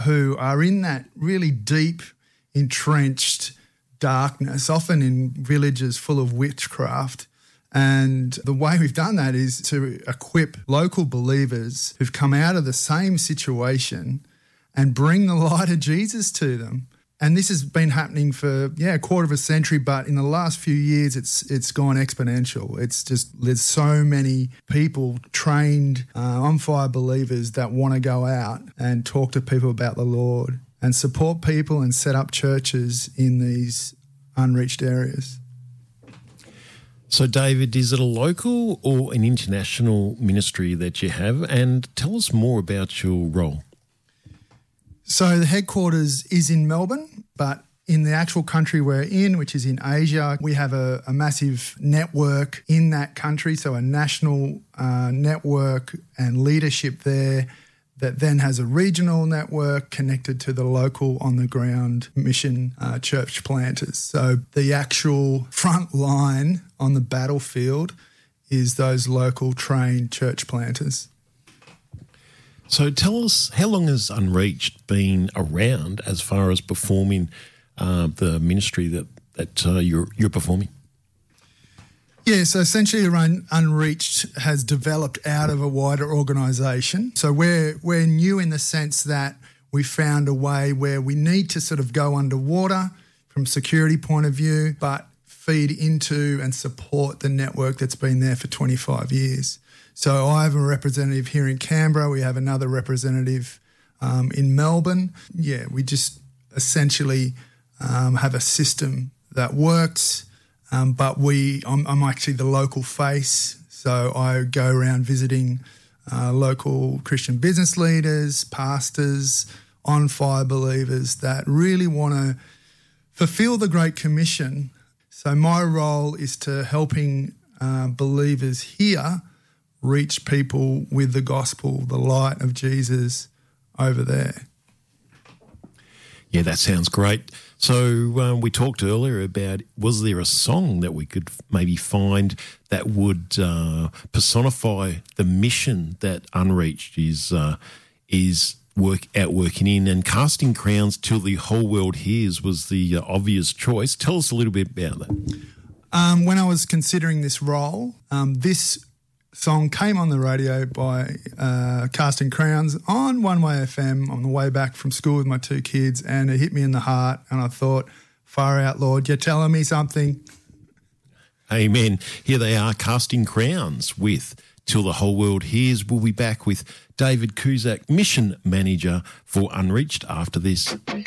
who are in that really deep, entrenched darkness, often in villages full of witchcraft. And the way we've done that is to equip local believers who've come out of the same situation and bring the light of Jesus to them. And this has been happening for, a quarter of a century, but in the last few years it's gone exponential. It's just, there's so many people, trained, on fire believers that want to go out and talk to people about the Lord and support people and set up churches in these unreached areas. So, David, is it a local or an international ministry that you have? And tell us more about your role. So the headquarters is in Melbourne, but in the actual country we're in, which is in Asia, we have a massive network in that country, so a national network and leadership there that then has a regional network connected to the local on-the-ground mission church planters. So the actual front line on the battlefield is those local trained church planters. So tell us, how long has Unreached been around as far as performing the ministry that you're performing? Yeah, so essentially Unreached has developed out of a wider organisation. So we're new in the sense that we found a way where we need to sort of go underwater from security point of view, but feed into and support the network that's been there for 25 years. So I have a representative here in Canberra. We have another representative in Melbourne. Yeah, we just essentially have a system that works, but I'm actually the local face. So I go around visiting local Christian business leaders, pastors, on-fire believers that really want to fulfill the Great Commission. So my role is to helping believers here reach people with the gospel, the light of Jesus over there. Yeah, that sounds great. So we talked earlier about, was there a song that we could maybe find that would personify the mission that Unreached is working in? And Casting Crowns Till the Whole World Hears was the obvious choice. Tell us a little bit about that. When I was considering this role, this song came on the radio by Casting Crowns on One Way FM on the way back from school with my two kids, and it hit me in the heart, and I thought, far out, Lord, you're telling me something. Amen. Here they are, Casting Crowns with Till the Whole World Hears. We'll be back with David Cusack, Mission Manager for Unreached, after this.